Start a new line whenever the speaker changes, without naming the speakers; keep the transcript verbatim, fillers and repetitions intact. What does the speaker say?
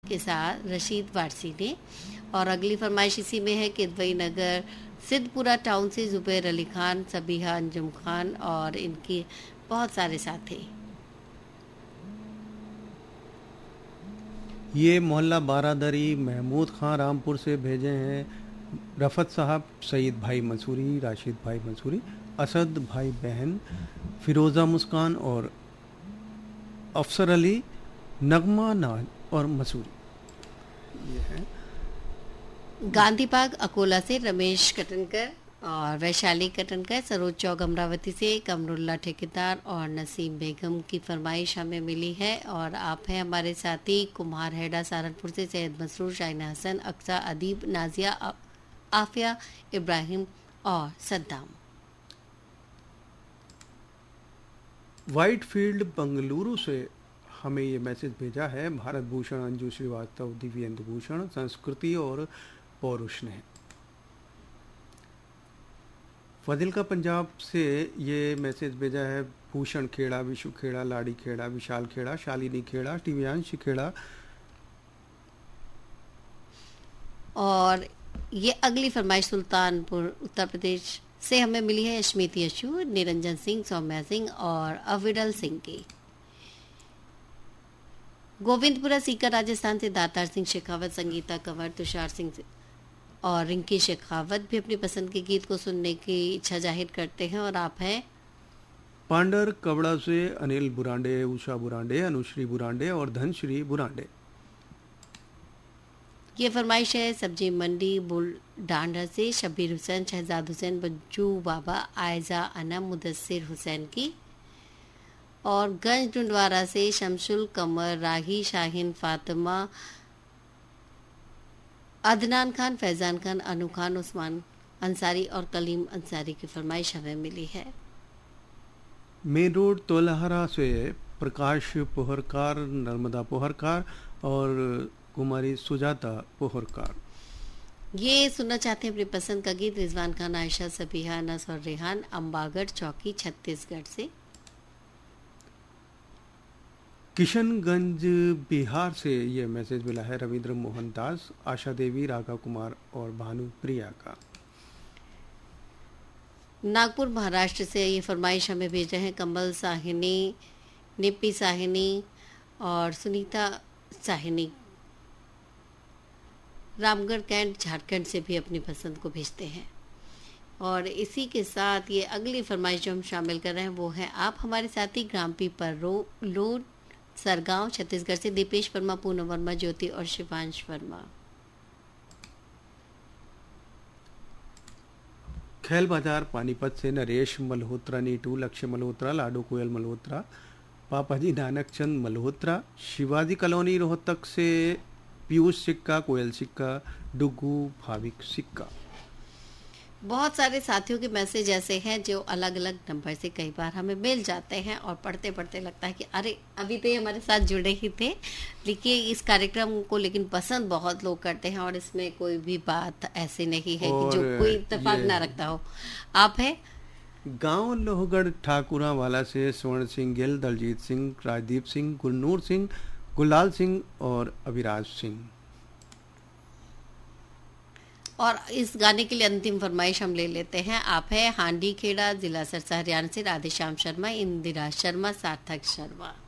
के साथ रशीद वारसी ने। और अगली फरमाइश इसी में है कि दुबई नगर सिद्धपुरा टाउन से जुबैर अली खान, सबीहा अंजुम खान और इनके बहुत सारे साथी।
ये मोहल्ला बारादरी महमूद खान रामपुर से भेजे हैं रफत साहब, सईद भाई मंसूरी, राशिद भाई मंसूरी, असद भाई बहन, फिरोज़ा मुस्कान और अफसर अली, नगमा नाज और मसूरी। ये है
गांधी बाग अकोला से रमेश कटनकर और वैशाली कटनकर, सरोज चौक अमरावती से कमरुल्ला ठेकेदार और नसीम बेगम की फरमाइश हमें मिली है। और आप हैं हमारे साथी कुमार हेडा सहारनपुर से सैयद मसरूर, शाइना हसन, अक्सा, अदीब, नाजिया, आफिया, इब्राहिम और सद्दाम।
वाइट फील्ड बंगलुरु से हमें ये मैसेज भेजा है भारत भूषण अंजू श्रीवास्तव, दिव्येंदु भूषण, संस्कृति और पौरुष ने। फदिल का पंजाब से ये मैसेज भेजा है भूषण खेड़ा, विशु खेड़ा, लाड़ी खेड़ा, विशाल खेड़ा, शालिनी खेड़ा, टिव्यांश खेड़ा।
और ये अगली फरमाइश सुल्तानपुर उत्तर प्रदेश से हमें मिली है अश्मित यशु, निरंजन सिंह, सौम्या सिंह और अविरल सिंह की। गोविंदपुरा सीकर राजस्थान से दातार सिंह शेखावत, संगीता कंवर, तुषार सिंह और रिंकी शेखावत भी अपनी पसंद के गीत को सुनने की इच्छा जाहिर करते हैं। और आप हैं
पांडर कबड़ा से अनिल बुरांडे, उषा बुरांडे, अनुश्री बुरांडे और धनश्री बुरांडे।
ये फरमाइश है सब्जी मंडी बुलडांडा से शब्बीर हुसैन, शहजाद हुसैन, बज्जू बाबा, आयजा अनम, मुदस्सिर हुसैन की। और गंज डुंडवारा से शमशुल कमर, राही, शाहीन, फातिमा, अदनान खान, फैजान खान, अनु खान, उस्मान अंसारी और कलीम अंसारी की फरमाइश हमें मिली है।
मेन रोड तोलहरा से प्रकाश पोहरकार, नर्मदा पोहरकार और कुमारी सुजाता पोहरकार।
ये सुनना चाहते हैं अपनी पसंद का गीत रिजवान खान, आयशा, सबीहा, अनस और रेहान, अम्बागढ़ चौकी छत्तीसगढ़ से।
किशनगंज बिहार से ये मैसेज मिला है रविंद्र मोहन दास, आशा देवी, राघव कुमार और भानु प्रिया का।
नागपुर महाराष्ट्र से ये फरमाइश हमें भेज रहे हैं कमल साहिनी, निप्पी साहिनी और सुनीता साहिनी। रामगढ़ कैंट झारखंड से भी अपनी पसंद को भेजते हैं। और इसी के साथ ये अगली फरमाइश जो हम शामिल कर रहे हैं वो है आप हमारे साथी ग्राम्पी पर रो लोड सरगांव छत्तीसगढ़ से दीपेश वर्मा, पूनम वर्मा, ज्योति और शिवांश वर्मा।
खेल बाजार पानीपत से नरेश मल्होत्रा, नीटू, लक्ष्य मल्होत्रा, लाडू कोयल मल्होत्रा, पापाजी नानक चंद मल्होत्रा। शिवाजी कॉलोनी रोहतक से पीयूष सिक्का, कोयल सिक्का, डुगू, भाविक सिक्का।
बहुत सारे साथियों के मैसेज ऐसे हैं जो अलग अलग नंबर से कई बार हमें मिल जाते हैं और पढ़ते पढ़ते लगता है कि अरे अभी तो ये हमारे साथ जुड़े ही थे। लेकिन इस कार्यक्रम को लेकिन पसंद बहुत लोग करते हैं और इसमें कोई भी बात ऐसी नहीं है कि जो कोई इत्तेफाक ना रखता हो। आप है
गांव लोहगढ़ ठाकुरा वाला से स्वर्ण सिंह गिल, दलजीत सिंह, राजदीप सिंह, गुलनूर सिंह, गुलाल सिंह और अभिराज सिंह।
और इस गाने के लिए अंतिम फरमाइश हम ले लेते हैं। आप है हांडी खेड़ा, जिला सिरसा हरियाणा से राधेश्याम शर्मा, इंदिरा शर्मा, सार्थक शर्मा।